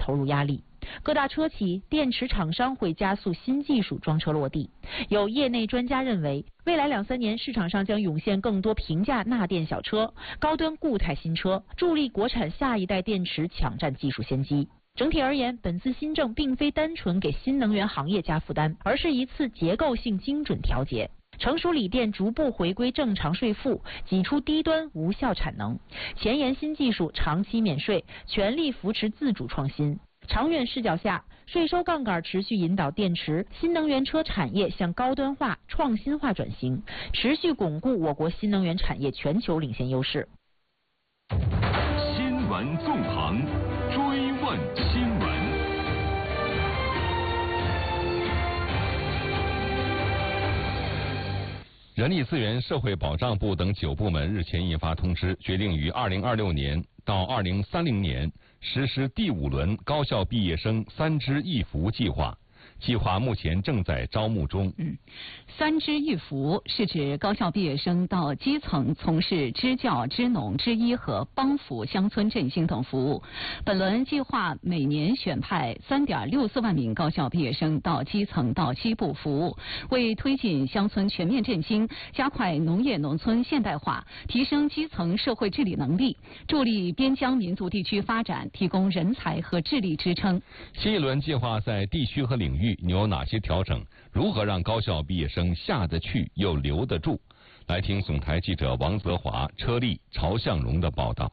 投入压力。各大车企、电池厂商会加速新技术装车落地。有业内专家认为，未来2-3年市场上将涌现更多平价纳电小车、高端固态新车，助力国产下一代电池抢占技术先机。整体而言，本次新政并非单纯给新能源行业加负担，而是一次结构性精准调节。成熟锂电逐步回归正常税负，挤出低端无效产能。前沿新技术长期免税，全力扶持自主创新。长远视角下，税收杠杆持续引导电池、新能源车产业向高端化、创新化转型，持续巩固我国新能源产业全球领先优势。 新闻纵横，追问新闻。 人力资源社会保障部等9部门日前印发通知，决定于2026年到2030年实施第5轮高校毕业生3支一扶计划。计划目前正在招募中。 3支一扶是指高校毕业生到基层从事支教、支农、支医和帮扶乡村振兴等服务。本轮计划每年选派3.64万名高校毕业生到基层到西部服务，为推进乡村全面振兴、加快农业农村现代化、提升基层社会治理能力、助力边疆民族地区发展提供人才和智力支撑。 新一轮计划在地区和领域有哪些调整？如何让高校毕业生下得去又留得住？来听总台记者王泽华、车丽、曹向荣的报道。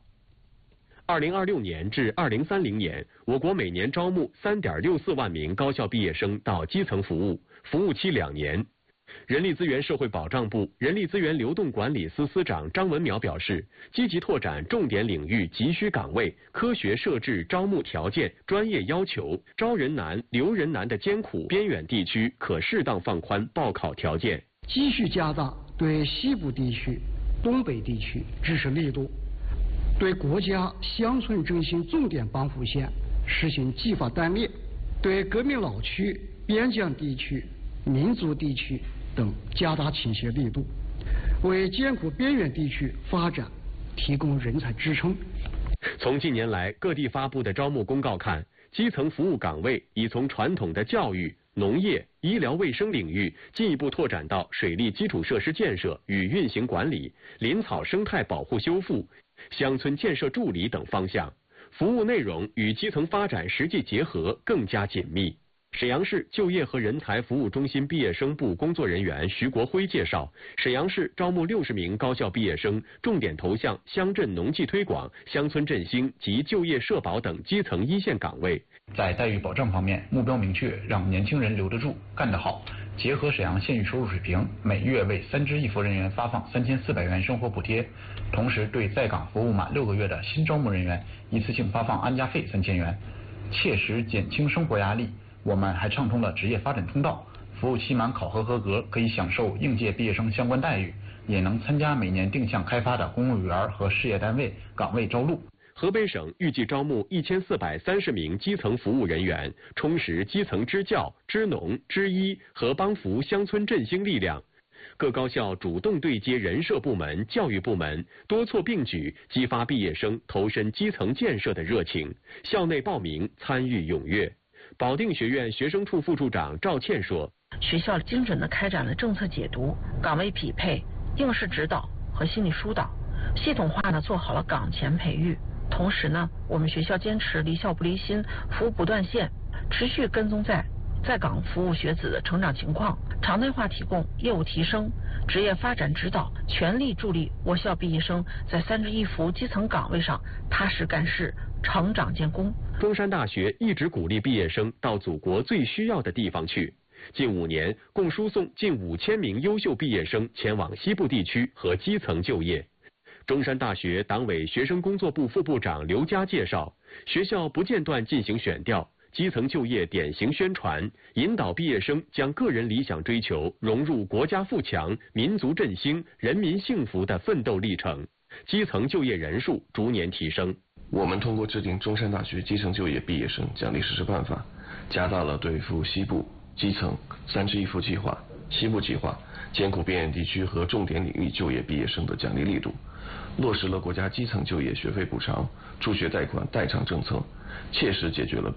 2026年至2030年，我国每年招募3.64万名高校毕业生到基层服务，服务期2年。人力资源社会保障部人力资源流动管理司司长张文淼表示，积极拓展重点领域急需岗位，科学设置招募条件、专业要求，招人难、留人难的艰苦边远地区可适当放宽报考条件， 继续加大对西部地区、东北地区支持力度，对国家乡村振兴重点帮扶县实行计划单列，对革命老区、边疆地区、民族地区等加大倾斜力度，为艰苦边远地区发展提供人才支撑。 从近年来各地发布的招募公告看，基层服务岗位已从传统的教育、农业、医疗卫生领域进一步拓展到水利基础设施建设与运行管理、林草生态保护修复、乡村建设助理等方向，服务内容与基层发展实际结合更加紧密。沈阳市就业和人才服务中心毕业生部工作人员徐国辉介绍，沈阳市招募60名高校毕业生，重点投向乡镇农技推广、乡村振兴及就业社保等基层一线岗位。 在待遇保障方面，目标明确，让年轻人留得住、干得好。结合沈阳现有收入水平，每月为3支一扶人员发放3400元生活补贴，同时对在岗服务满6个月的新招募人员一次性发放安家费3000元，切实减轻生活压力。我们还畅通了职业发展通道，服务期满考核合格可以享受应届毕业生相关待遇，也能参加每年定向开发的公务员和事业单位岗位招录。 河北省预计招募1430名基层服务人员，充实基层支教、支农、支医和帮扶乡村振兴力量。各高校主动对接人社部门、教育部门，多措并举，激发毕业生投身基层建设的热情。校内报名参与踊跃。保定学院学生处副处长赵倩说， 学校精准地开展了政策解读、岗位匹配、应试指导和心理疏导，系统化地做好了岗前培育。同时呢，我们学校坚持离校不离心，服务不断线，持续跟踪在岗服务学子的成长情况，常态化提供业务提升、职业发展指导，全力助力我校毕业生在3支一扶基层岗位上踏实干事、成长建功。 中山大学一直鼓励毕业生到祖国最需要的地方去。近5年，共输送近5000名优秀毕业生前往西部地区和基层就业。中山大学党委学生工作部副部长刘佳介绍，学校不间断进行选调、基层就业典型宣传，引导毕业生将个人理想追求融入国家富强、民族振兴、人民幸福的奋斗历程。基层就业人数逐年提升。 我们通过制定中山大学基层就业毕业生奖励实施办法，加大了对服务西部基层3支一扶计划、西部计划、艰苦边远地区和重点领域就业毕业生的奖励力度，落实了国家基层就业学费补偿、助学贷款代偿政策，切实解决了